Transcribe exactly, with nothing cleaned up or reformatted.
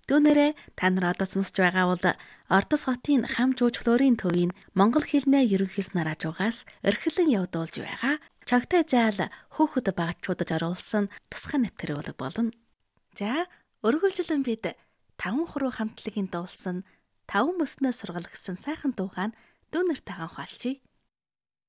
Түүнээрээ та нар одоо сонсож байгаа бол Ордос хотын хам жуулчлалын төвийн монгол хэлний ерөнхий санаачуугаас эрхлэн явуулж байгаа чогтой заал хөөхд багчуудад оруулсан тусгай нэвтрэх үүрэг болно. За, өргөлжлөн бид таван хуруу хамтлагийн дуулсан таван мөснөө сургалагсан сайхан дуугаан дүүнэртэй ханхаалчий.